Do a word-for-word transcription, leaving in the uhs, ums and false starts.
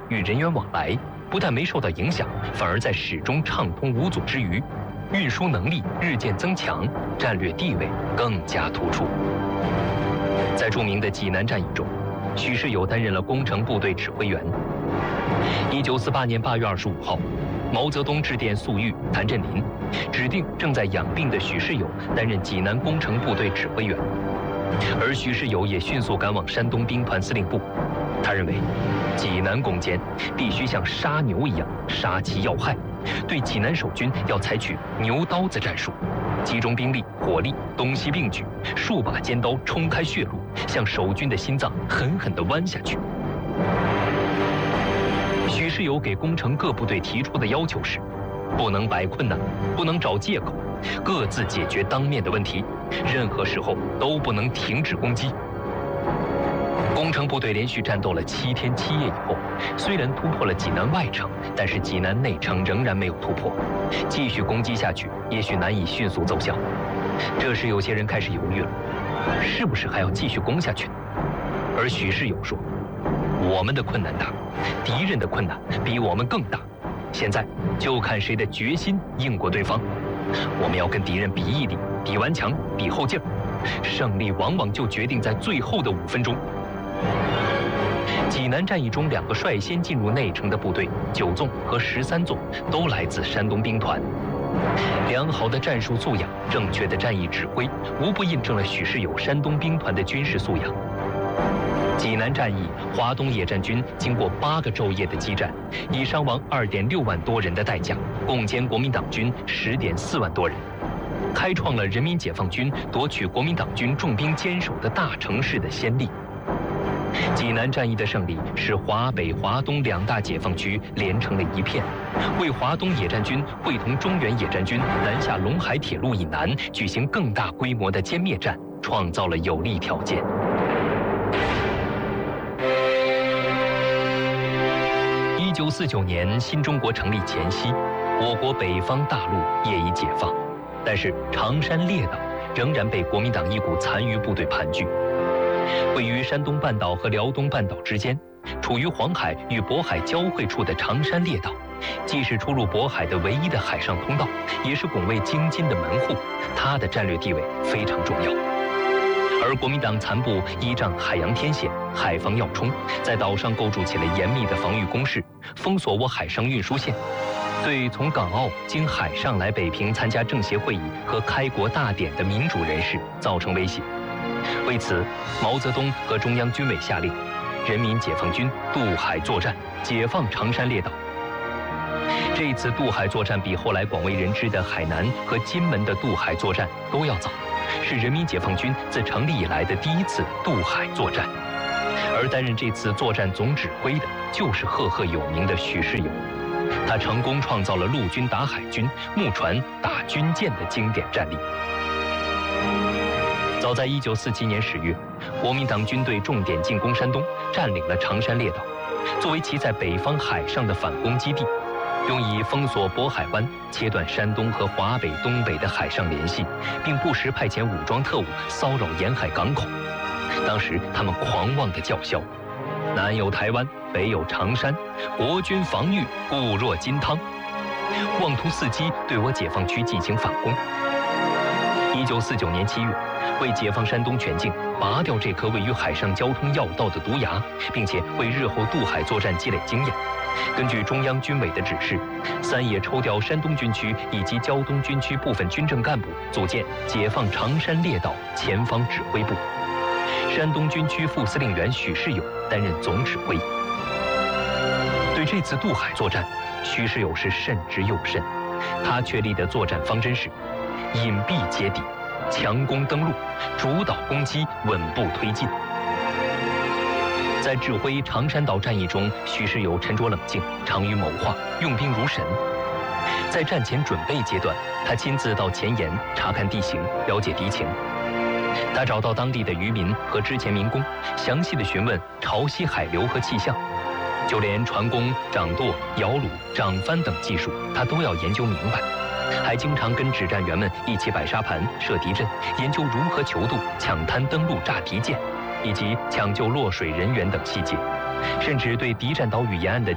与人员往来，不但没受到影响，反而在始终畅通无阻之余，运输能力日渐增强，战略地位更加突出。在著名的济南战役中，许世友担任了工程部队指挥员。一九四八年八月二十五号，毛泽东致电粟裕、谭震林，指定正在养病的许世友担任济南工程部队指挥员。而许世友也迅速赶往山东兵团司令部。他认为，济南攻坚必须像杀牛一样杀其要害，对济南守军要采取牛刀子战术，集中兵力、火力，东西并举，数把尖刀冲开血路，向守军的心脏狠狠地剜下去。许世友给工程各部队提出的要求是：不能摆困难，不能找借口，各自解决当面的问题，任何时候都不能停止攻击。工程部队连续战斗了七天七夜以后，虽然突破了济南外城，但是济南内城仍然没有突破，继续攻击下去，也许难以迅速奏效。这时有些人开始犹豫了，是不是还要继续攻下去？而许世友说：我们的困难大，敌人的困难比我们更大，现在就看谁的决心硬过对方。我们要跟敌人比毅力，比顽强，比后劲儿，胜利往往就决定在最后的五分钟。济南战役中，两个率先进入内城的部队九纵和十三纵都来自山东兵团。良好的战术素养，正确的战役指挥，无不印证了许世友山东兵团的军事素养。济南战役，华东野战军经过八个昼夜的激战，以伤亡二点六万多人的代价，攻坚国民党军十点四万多人，开创了人民解放军夺取国民党军重兵坚守的大城市的先例。济南战役的胜利使华北、华东两大解放区连成了一片，为华东野战军会同中原野战军南下陇海铁路以南举行更大规模的歼灭战创造了有利条件。一九四九年新中国成立前夕，我国北方大陆业已解放，但是长山列岛仍然被国民党一股残余部队盘踞。位于山东半岛和辽东半岛之间，处于黄海与渤海交汇处的长山列岛，既是出入渤海的唯一的海上通道，也是拱卫京津的门户，它的战略地位非常重要。而国民党残部依仗海洋天险、海防要冲，在岛上构筑起了严密的防御工事，封锁我海上运输线，对从港澳经海上来北平参加政协会议和开国大典的民主人士造成威胁。为此，毛泽东和中央军委下令，人民解放军渡海作战，解放长山列岛。这次渡海作战比后来广为人知的海南和金门的渡海作战都要早，是人民解放军自成立以来的第一次渡海作战。而担任这次作战总指挥的就是赫赫有名的许世友，他成功创造了陆军打海军、木船打军舰的经典战例。早在一九四七年十月，国民党军队重点进攻山东，占领了长山列岛，作为其在北方海上的反攻基地，用以封锁渤海湾，切断山东和华北、东北的海上联系，并不时派遣武装特务骚扰沿海港口。当时他们狂妄地叫嚣：南有台湾，北有长山，国军防御固若金汤，妄图伺机对我解放区进行反攻。一九四九年七月，为解放山东全境，拔掉这颗位于海上交通要道的毒牙，并且为日后渡海作战积累经验，根据中央军委的指示，三野抽调山东军区以及胶东军区部分军政干部，组建解放长山列岛前方指挥部。山东军区副司令员许世友担任总指挥。对这次渡海作战，许世友是慎之又慎。他确立的作战方针是：隐蔽接底，强攻登陆，主导攻击，稳步推进。在指挥长山岛战役中，许世友沉着冷静，长于谋划，用兵如神。在战前准备阶段，他亲自到前沿查看地形，了解敌情。他找到当地的渔民和之前民工，详细的询问潮汐海流和气象，就连船工、掌舵、摇橹、掌帆等技术，他都要研究明白。还经常跟指战员们一起摆沙盘、设敌阵，研究如何求渡、抢滩登陆、炸敌舰，以及抢救落水人员等细节，甚至对敌占岛屿沿岸的